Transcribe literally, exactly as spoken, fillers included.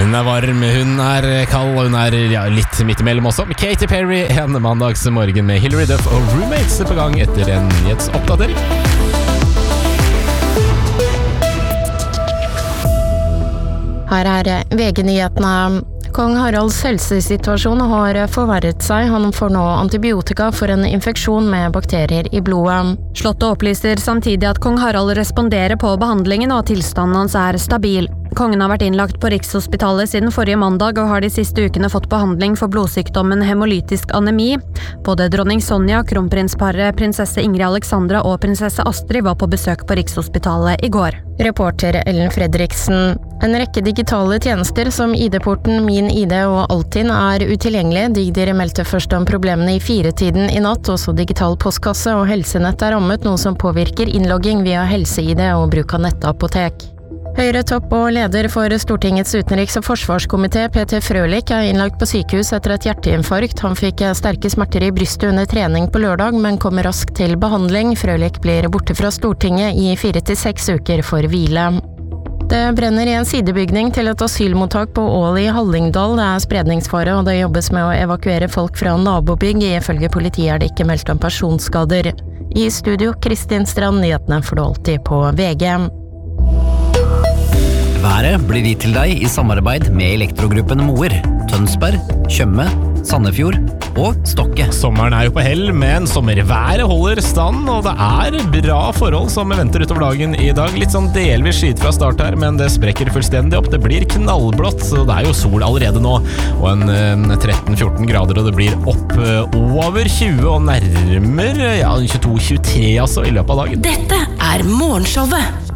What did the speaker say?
Hun er varm, hun er kald, og hun er ja, litt midt imellom også. Katy Perry, en mandagsmorgen med Hilary Duff og Roommates på gang etter en nyhetsoppdatering. Her er V G-nyhetene. Kong Haralds helsesituasjon har forverret seg. Han får nå antibiotika for en infeksjon med bakterier i blodet. Slottet opplyser samtidig at kong Harald responderer på behandlingen og tilstanden hans er stabil. Kongen har vært innlagt på Rikshospitalet siden forrige mandag og har de siste ukene fått behandling for blodsykdommen hemolytisk anemi. Både dronning Sonja, kronprinsparet, prinsesse Ingrid Alexandra og prinsesse Astrid var på besøk på Rikshospitalet i går. Reporter Ellen Fredriksen. En rekke digitale tjenester som I D-porten, Min I D og Altinn er utilgjengelige. Digdir meldte først om problemene i firetiden i natt. Også digital postkasse og helsenett er rammet, noe som påvirker innlogging via helse-I D og bruk av nettapotek. Høyre topp og leder for Stortingets utenriks- og forsvarskomité, Peter Frølich, er innlagt på sykehus etter et hjerteinfarkt. Han fikk sterke smerter i brystet under trening på lørdag, men kommer raskt til behandling. Frølich blir borte fra Stortinget i fire til seks uker for hvile. Det brenner i en sidebygning til et asylmottak på Ål i Hallingdal. Det er spredningsfare, og det jobbes med å evakuere folk fra nabobygg. Ifølge politiet er det ikke meldt om personskader. I studio, Kristin Strand, nyhetene får du alltid på V G. Været blir gitt til deg i samarbeid med Elektrogruppen Moer, Tønsberg, Tjøme, Sandefjord og Stokke. Sommeren er jo på hell, men sommerværet holder stand, og det er bra forhold som venter utover dagen i dag. Litt sånn delvis skyt fra start her, men det sprekker fullstendig opp. Det blir knallblått, så det er jo sol allerede nå, og en tretten til fjorten grader, og det blir opp over tjue og nærmer ja, tjueto til tjuetre altså, i løpet av dagen. Dette er morgenshowet